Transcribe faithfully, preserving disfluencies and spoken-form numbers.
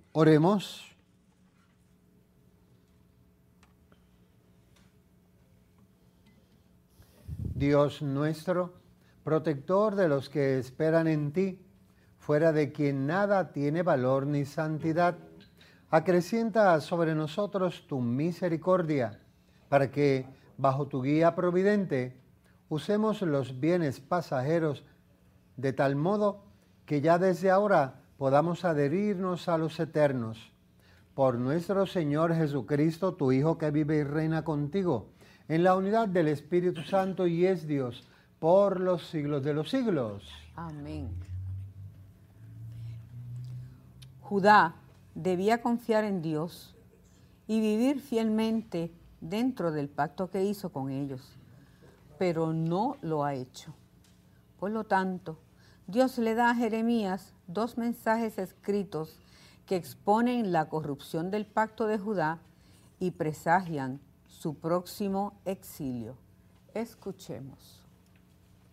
Oremos. Dios nuestro, protector de los que esperan en ti, fuera de quien nada tiene valor ni santidad, acrecienta sobre nosotros tu misericordia, para que, bajo tu guía providente, usemos los bienes pasajeros de tal modo que ya desde ahora podamos adherirnos a los eternos. Por nuestro Señor Jesucristo, tu Hijo, que vive y reina contigo, en la unidad del Espíritu Santo y es Dios, por los siglos de los siglos. Amén. Judá debía confiar en Dios y vivir fielmente dentro del pacto que hizo con ellos, pero no lo ha hecho. Por lo tanto, Dios le da a Jeremías dos mensajes escritos que exponen la corrupción del pacto de Judá y presagian su próximo exilio. Escuchemos.